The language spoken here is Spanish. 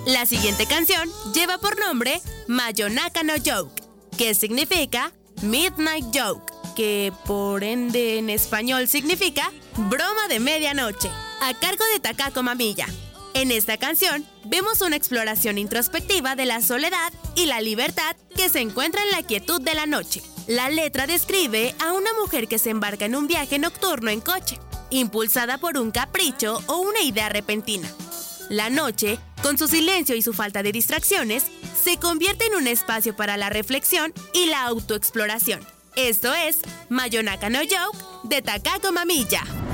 La siguiente canción lleva por nombre Mayonaka no Joke, que significa Midnight Joke, que por ende en español significa broma de medianoche, a cargo de Takako Mamiya. En esta canción vemos una exploración introspectiva de la soledad y la libertad que se encuentra en la quietud de la noche. La letra describe a una mujer que se embarca en un viaje nocturno en coche, impulsada por un capricho o una idea repentina. La noche, con su silencio y su falta de distracciones, se convierte en un espacio para la reflexión y la autoexploración. Esto es Mayonaka no Joke de Takako Mamiya.